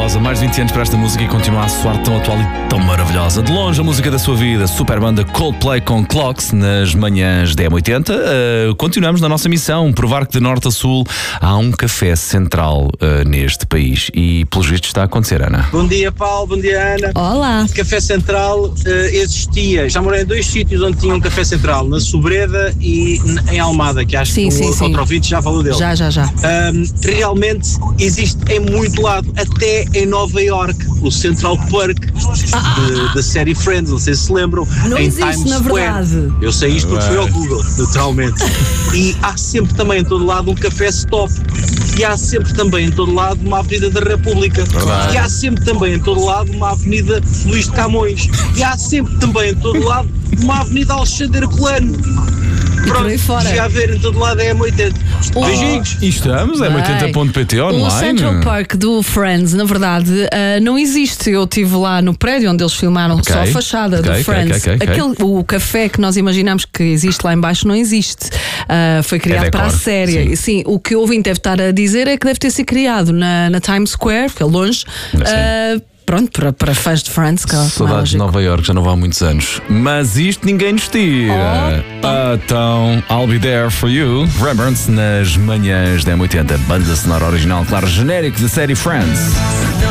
maravilhosa. Mais de 20 anos para esta música e continua a soar tão atual e tão maravilhosa. De longe, a música da sua vida. Super banda Coldplay com Clocks nas manhãs da M80. Continuamos na nossa missão, provar que de norte a sul há um café central neste país. E pelos vistos está a acontecer, Ana. Bom dia, Paulo. Bom dia, Ana. Olá. Café Central existia. Já morei em 2 sítios onde tinha um café central. Na Sobreda e em Almada, que acho que o outro ouvinte já falou dele. Já. Realmente existe em muito lado, até em Nova York, o Central Park da série Friends, não sei se lembram. Não em existe, Times na Square. verdade. Eu sei isto porque fui ao Google, naturalmente. E há sempre também em todo lado um café stop. E há sempre também em todo lado uma Avenida da República. Verdade. E há sempre também em todo lado uma Avenida Luís de Camões. E há sempre também em todo lado uma Avenida Alexandre Herculano. E por aí fora. Já a ver em todo lado é M80. Beijinhos. E estamos, é 80.pt online. O Central Park do Friends, na verdade, não existe. Eu estive lá no prédio onde eles filmaram só a fachada do Friends. O café que nós imaginamos que existe lá em baixo não existe. Foi criado para a série. Sim, o que o ouvinte deve estar a dizer é que deve ter sido criado na Times Square, que é longe. Pronto, para fãs de Friends. Saudades de Nova York, já não vão há muitos anos. Mas isto ninguém nos tira. Então, I'll be there for you. Rembrandts nas manhãs da M80. Banda sonora original, claro, genérico da série Friends.